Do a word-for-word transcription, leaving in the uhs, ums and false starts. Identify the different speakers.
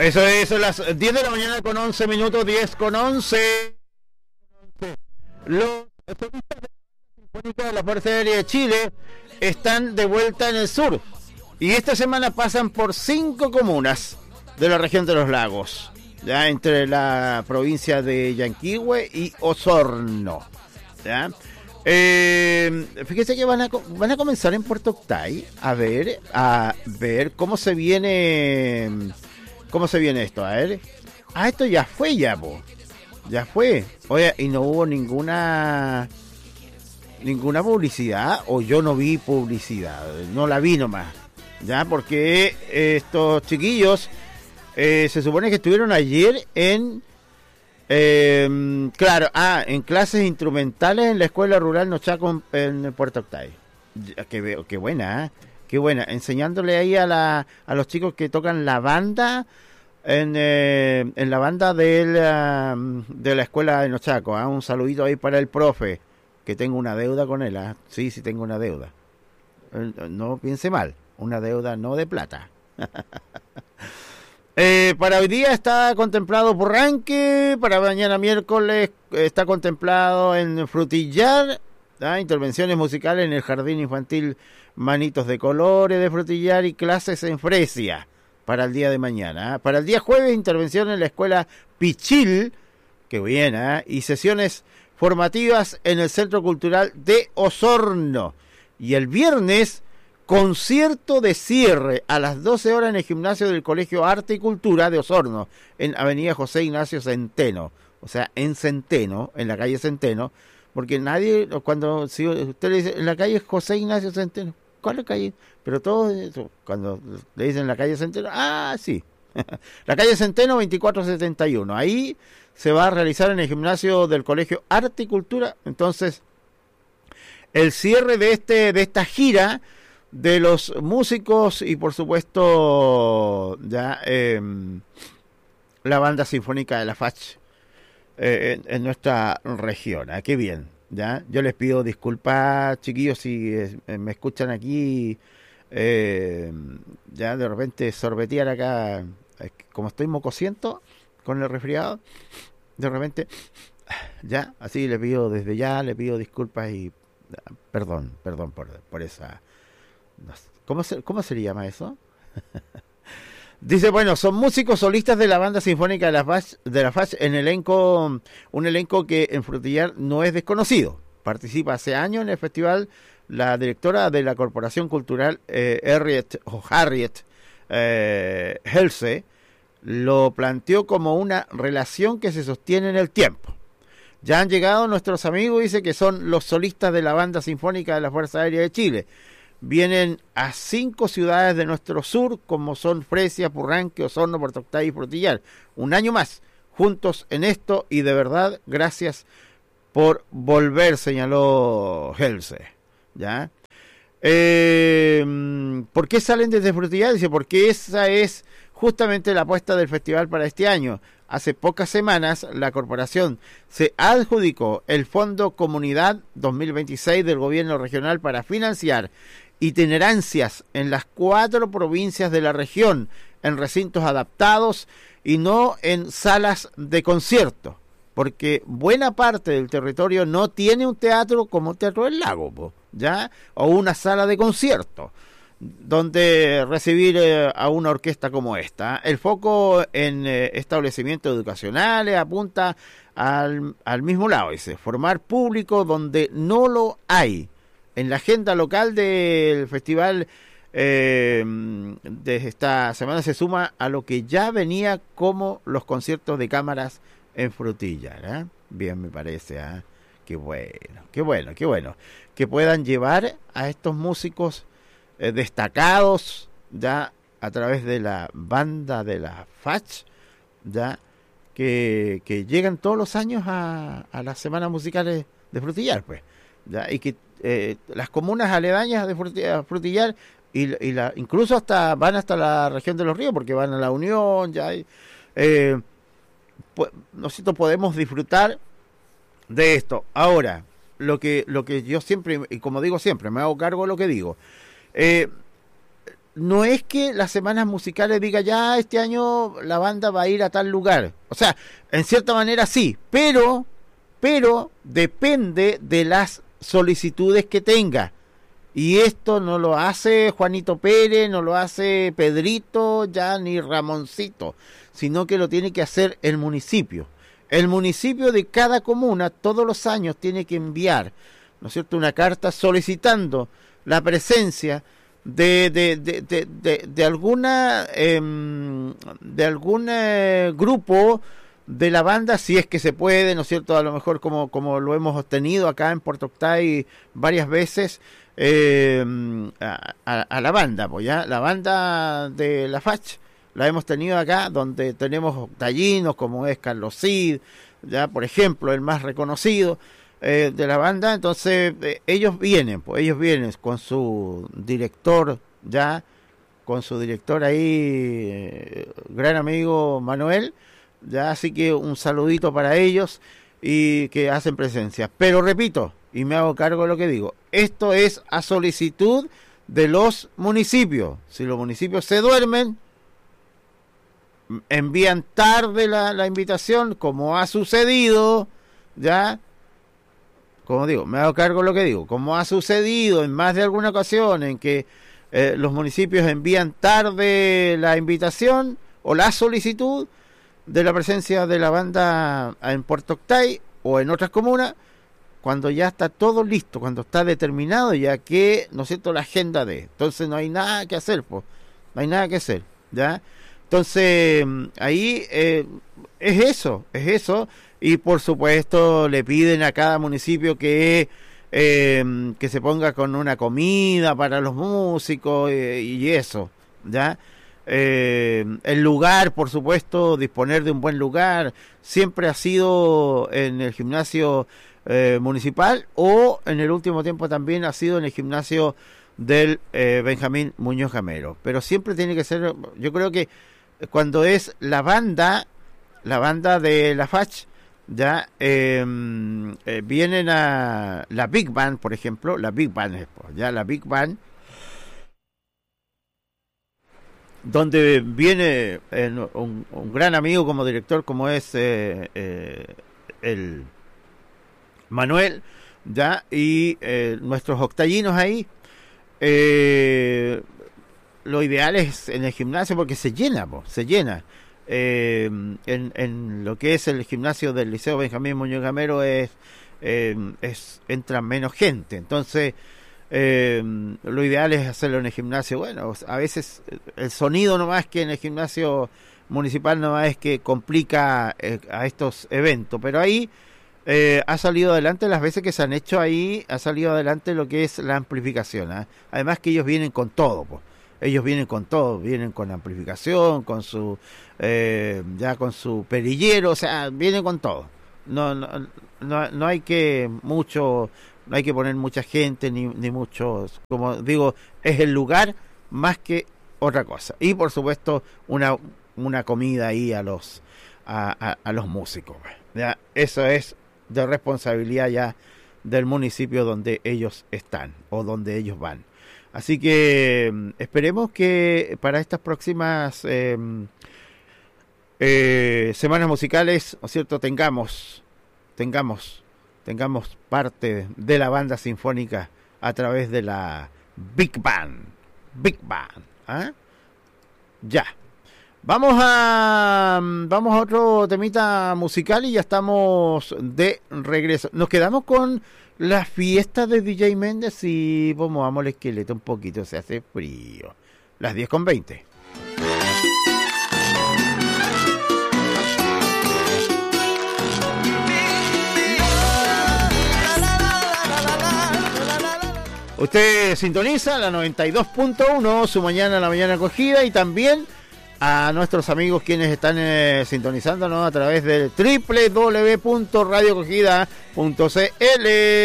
Speaker 1: Eso es, son las diez de la mañana con once minutos, diez con once. Los solistas de la Sinfónica de la Fuerza Aérea de Chile están de vuelta en el sur y esta semana pasan por cinco comunas de la región de los lagos, ya entre la provincia de Yanquihue y Osorno, ¿ya? Eh, fíjese que van a van a comenzar en Puerto Octay a ver a ver cómo se viene cómo se viene esto, a ver. Ah, esto ya fue ya, po. Ya fue. Oye, y no hubo ninguna ninguna publicidad, o yo no vi publicidad, no la vi nomás. Ya, porque estos chiquillos eh, se supone que estuvieron ayer en Eh, claro, ah, en clases instrumentales en la Escuela Rural Nochaco en, en Puerto Octay. Qué, qué buena, ¿eh? Qué buena. Enseñándole ahí a la a los chicos que tocan la banda en, eh, en la banda del, uh, de la Escuela de Nochaco. ¿eh? Un saludito ahí para el profe, que tengo una deuda con él. ¿eh? Sí, sí tengo una deuda. No piense mal, una deuda no de plata. Eh, para hoy día está contemplado Purranque, para mañana miércoles está contemplado en Frutillar, ¿ah? Intervenciones musicales en el Jardín Infantil Manitos de Colores de Frutillar y clases en Fresia para el día de mañana. ¿ah? Para el día jueves, intervención en la Escuela Pichil, que bien, ¿ah? y sesiones formativas en el Centro Cultural de Osorno. Y el viernes, concierto de cierre a las doce horas en el gimnasio del Colegio Arte y Cultura de Osorno, en Avenida José Ignacio Centeno, o sea, en Centeno, en la calle Centeno, porque nadie, cuando si usted le dice, en la calle José Ignacio Centeno, ¿cuál calle? Pero todos, cuando le dicen la calle Centeno, ah, sí, la calle Centeno veinticuatro setenta y uno, ahí se va a realizar en el gimnasio del Colegio Arte y Cultura. Entonces, el cierre de este de esta gira de los músicos y por supuesto ya eh, la banda sinfónica de la F A C eh, en, en nuestra región. ¿eh? Qué bien, ya. Yo les pido disculpas, chiquillos, si eh, me escuchan aquí eh, ya de repente sorbetear acá, como estoy mocosiento con el resfriado, de repente ya, así les pido desde ya, les pido disculpas y perdón, perdón por, por esa. ¿Cómo se, cómo se llama eso? Dice, bueno, son músicos solistas de la banda sinfónica de la F A C, de la F A C en elenco, un elenco que en Frutillar no es desconocido. Participa hace años en el festival la directora de la Corporación Cultural eh, Harriet, o Harriet eh, Helse, lo planteó como una relación que se sostiene en el tiempo. Ya han llegado nuestros amigos, dice que son los solistas de la banda sinfónica de la Fuerza Aérea de Chile. Vienen a cinco ciudades de nuestro sur, como son Fresia, Purranque, Osorno, Puerto Octay y Frutillar. Un año más, juntos en esto, y de verdad, gracias por volver, señaló Helse. ¿Ya? Eh, ¿Por qué salen desde Frutillar? Dice, porque esa es justamente la apuesta del festival para este año. Hace pocas semanas, la corporación se adjudicó el Fondo Comunidad dos mil veintiséis del gobierno regional para financiar itinerancias en las cuatro provincias de la región, en recintos adaptados y no en salas de concierto, porque buena parte del territorio no tiene un teatro como Teatro del Lago, ¿ya? O una sala de concierto donde recibir eh, a una orquesta como esta. El foco en eh, establecimientos educacionales apunta al, al mismo lado, dice, formar público donde no lo hay. En la agenda local del festival eh, de esta semana se suma a lo que ya venía como los conciertos de cámaras en Frutillar. ¿eh? Bien, me parece. ¿eh? Qué bueno, qué bueno, qué bueno. Que puedan llevar a estos músicos eh, destacados ya a través de la banda de la F A C, ya que, que llegan todos los años a, a las semanas musicales de Frutillar, pues. ¿ya? Y que eh, las comunas aledañas de Frutillar y, y la, incluso hasta van hasta la región de los ríos, porque van a la Unión, ya eh, pues, nosotros podemos disfrutar de esto. Ahora, lo que lo que yo siempre, y como digo siempre, me hago cargo de lo que digo, eh, no es que las semanas musicales diga ya este año la banda va a ir a tal lugar. O sea, en cierta manera sí, pero, pero depende de las solicitudes que tenga. Y esto no lo hace Juanito Pérez, no lo hace Pedrito, ya ni Ramoncito, sino que lo tiene que hacer el municipio. El municipio de cada comuna todos los años tiene que enviar, ¿no es cierto?, una carta solicitando la presencia de de de de, de, de alguna eh, de algún eh, grupo de la banda, si es que se puede, ¿no es cierto?, a lo mejor como como lo hemos obtenido acá en Puerto Octay varias veces, eh, a, a, a la banda, pues ya, la banda de la Fach la hemos tenido acá, donde tenemos tallinos como es Carlos Cid, ya, por ejemplo, el más reconocido Eh, de la banda. Entonces eh, ellos vienen, pues ellos vienen con su director, ya, con su director ahí, eh, gran amigo Manuel, ya, así que un saludito para ellos y que hacen presencia. Pero repito, y me hago cargo de lo que digo, esto es a solicitud de los municipios. Si los municipios se duermen, envían tarde la, la invitación, como ha sucedido, ya. Como digo, me hago cargo de lo que digo, como ha sucedido en más de alguna ocasión en que eh, los municipios envían tarde la invitación o la solicitud de la presencia de la banda en Puerto Octay o en otras comunas, cuando ya está todo listo, cuando está determinado ya que, ¿no es cierto?, la agenda de, entonces no hay nada que hacer, pues, no hay nada que hacer, ¿ya? Entonces, ahí eh, es eso, es eso. Y por supuesto le piden a cada municipio que eh, que se ponga con una comida para los músicos eh, y eso, ¿ya? Eh, el lugar, por supuesto, disponer de un buen lugar, siempre ha sido en el gimnasio eh, municipal, o en el último tiempo también ha sido en el gimnasio del eh, Benjamín Muñoz Gamero. Pero siempre tiene que ser, yo creo que cuando es la banda, la banda de la Fach, ya eh, eh, vienen a la Big Band, por ejemplo, la Big Band, ya la Big Band, donde viene eh, un, un gran amigo como director, como es eh, eh, el Manuel, ya, y eh, nuestros octallinos ahí. Eh, lo ideal es en el gimnasio porque se llena, po, se llena. Eh, en, en lo que es el gimnasio del Liceo Benjamín Muñoz Gamero es, eh, es entra menos gente, entonces eh, lo ideal es hacerlo en el gimnasio. Bueno, a veces el sonido nomás que en el gimnasio municipal nomás es que complica eh, a estos eventos, pero ahí eh, ha salido adelante las veces que se han hecho ahí, ha salido adelante lo que es la amplificación, ¿eh? Además que ellos vienen con todo, pues. Ellos vienen con todo, vienen con amplificación, con su eh, ya con su perillero, o sea, vienen con todo. No, no, no, no hay que mucho, no hay que poner mucha gente ni, ni muchos, como digo, es el lugar más que otra cosa. Y por supuesto una una comida ahí a los a, a, a los músicos. Ya, eso es de responsabilidad ya del municipio donde ellos están o donde ellos van. Así que esperemos que para estas próximas eh, eh, semanas musicales, ¿no es cierto?, tengamos, tengamos, tengamos parte de la banda sinfónica a través de la Big Band, Big Band, ¿eh? Ya. Vamos a vamos a otro temita musical y ya estamos de regreso. Nos quedamos con la fiesta de D J Méndez y vamos a moler esqueleto un poquito, se hace frío. Las diez con veinte. Usted sintoniza la noventa y dos punto uno, su mañana, la mañana acogida, y también a nuestros amigos quienes están eh, sintonizándonos a través del doble u doble u doble u punto radio acogida punto c l.